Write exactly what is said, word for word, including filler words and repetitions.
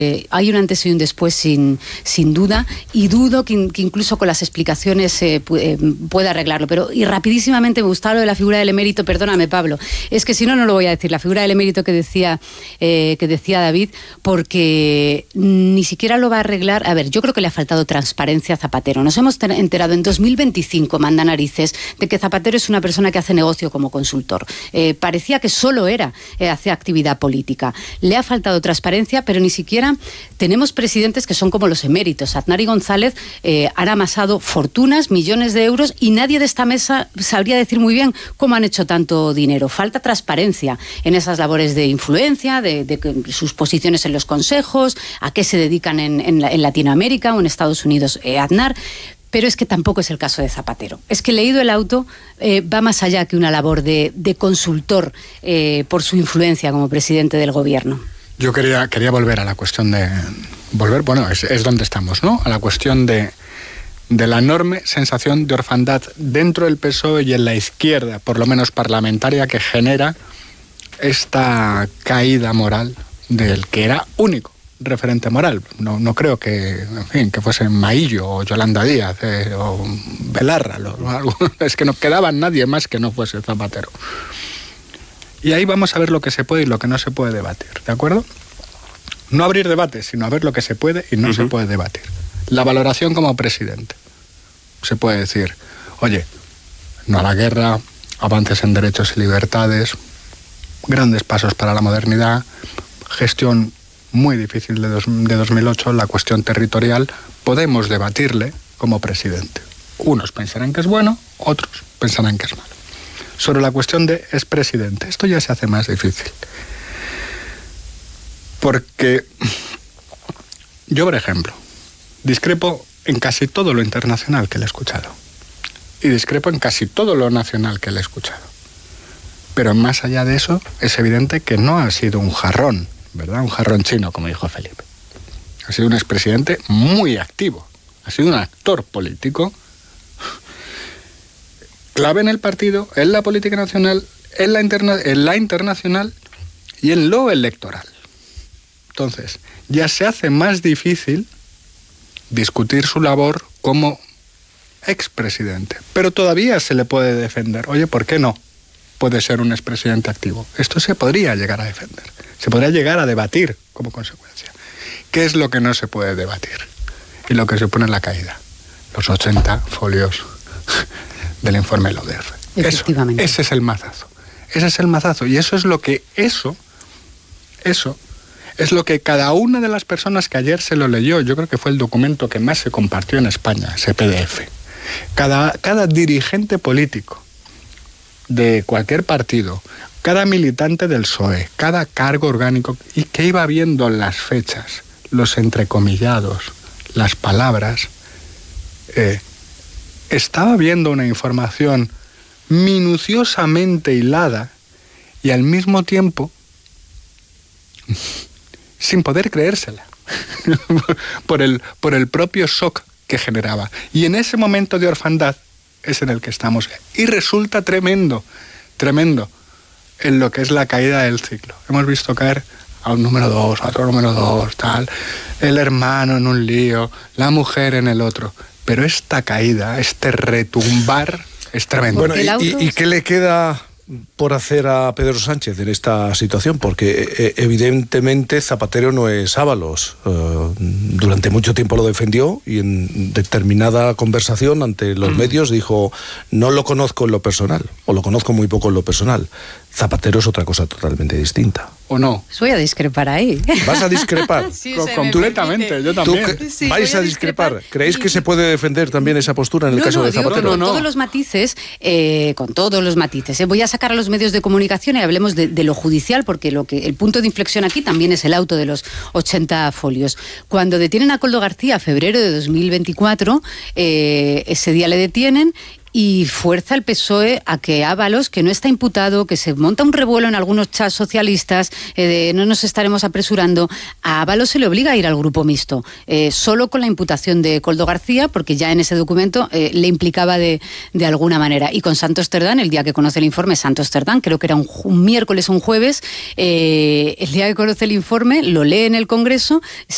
Eh, hay un antes y un después sin, sin duda, y dudo que, in, que incluso con las explicaciones eh, pu- pueda arreglarlo. Pero, y rapidísimamente me gustaba lo de la figura del emérito, perdóname Pablo, es que si no, no lo voy a decir, la figura del emérito que decía, eh, que decía David, porque ni siquiera lo va a arreglar. A ver, yo creo que le ha faltado transparencia a Zapatero. Nos hemos enterado en dos mil veinticinco, manda narices, de que Zapatero es una persona que hace negocio como consultor. Eh, parecía que solo era, eh, hace actividad política. Le ha faltado transparencia, pero ni siquiera tenemos presidentes que son como los eméritos. Aznar y González eh, han amasado fortunas, millones de euros, y nadie de esta mesa sabría decir muy bien cómo han hecho tanto dinero. Falta transparencia en esas labores de influencia, de, de sus posiciones en los consejos, a qué se dedican en, en, en Latinoamérica o en Estados Unidos eh, Aznar. Pero es que tampoco es el caso de Zapatero. Es que leído el auto eh, va más allá que una labor de, de consultor eh, por su influencia como presidente del gobierno. Yo quería, quería volver a la cuestión de... Volver, bueno, es, es donde estamos, ¿no? A la cuestión de, de la enorme sensación de orfandad dentro del P S O E y en la izquierda, por lo menos parlamentaria, que genera esta caída moral del que era único referente moral. No, no creo que, en fin, que fuese Maillo o Yolanda Díaz eh, o Belarra. Lo, algo, es que no quedaba nadie más que no fuese Zapatero. Y ahí vamos a ver lo que se puede y lo que no se puede debatir, ¿de acuerdo? No abrir debates, sino a ver lo que se puede y no uh-huh. se puede debatir. La valoración como presidente. Se puede decir, oye, no a la guerra, avances en derechos y libertades, grandes pasos para la modernidad, gestión muy difícil de, dos, de dos mil ocho, la cuestión territorial, podemos debatirle como presidente. Unos pensarán que es bueno, otros pensarán que es malo. Sobre la cuestión de es presidente, esto ya se hace más difícil. Porque yo, por ejemplo, discrepo en casi todo lo internacional que le he escuchado. Y discrepo en casi todo lo nacional que le he escuchado. Pero más allá de eso, es evidente que no ha sido un jarrón, ¿verdad? Un jarrón chino, como dijo Felipe. Ha sido un expresidente muy activo. Ha sido un actor político clave en el partido, en la política nacional, en la, interna, en la internacional y en lo electoral. Entonces, ya se hace más difícil discutir su labor como expresidente. Pero todavía se le puede defender. Oye, ¿por qué no puede ser un expresidente activo? Esto se podría llegar a defender. Se podría llegar a debatir como consecuencia. ¿Qué es lo que no se puede debatir? Y lo que supone la caída. Los ochenta folios del informe de la O D E F. Efectivamente. Eso, ese es el mazazo. Ese es el mazazo. Y eso es lo que, eso, eso, es lo que cada una de las personas que ayer se lo leyó, yo creo que fue el documento que más se compartió en España, ese P D F. Cada, cada dirigente político de cualquier partido, cada militante del P S O E, cada cargo orgánico, y que iba viendo las fechas, los entrecomillados, las palabras, eh, estaba viendo una información minuciosamente hilada y al mismo tiempo sin poder creérsela por el, por el propio shock que generaba. Y en ese momento de orfandad es en el que estamos. Y resulta tremendo, tremendo en lo que es la caída del ciclo. Hemos visto caer a un número dos, a otro número dos, tal, el hermano en un lío, la mujer en el otro. Pero esta caída, este retumbar, es tremendo. Bueno, ¿y, y, ¿y qué le queda por hacer a Pedro Sánchez en esta situación? Porque eh, evidentemente Zapatero no es Ábalos. Uh, durante mucho tiempo lo defendió y en determinada conversación ante los mm. medios dijo, no lo conozco en lo personal, o lo conozco muy poco en lo personal. Zapatero es otra cosa totalmente distinta. ¿O no? Voy a discrepar ahí. ¿Vas a discrepar? Sí, Co- completamente, yo también. ¿Tú sí, vais a, a discrepar? discrepar? ¿Creéis y... que se puede defender también esa postura en el no, caso no, de digo Zapatero? con no, no. todos los matices, eh, con todos los matices. Eh. Voy a sacar a los medios de comunicación y hablemos de, de lo judicial, porque lo que el punto de inflexión aquí también es el auto de los ochenta folios. Cuando detienen a Koldo García, febrero de dos mil veinticuatro, eh, ese día le detienen y fuerza el P S O E a que Ábalos, que no está imputado, que se monta un revuelo en algunos chats socialistas, eh, de no nos estaremos apresurando, a Ábalos se le obliga a ir al grupo mixto, eh, solo con la imputación de Koldo García, porque ya en ese documento eh, le implicaba de, de alguna manera. Y con Santos Cerdán, el día que conoce el informe, Santos Cerdán, creo que era un, un miércoles o un jueves, eh, el día que conoce el informe, lo lee en el Congreso,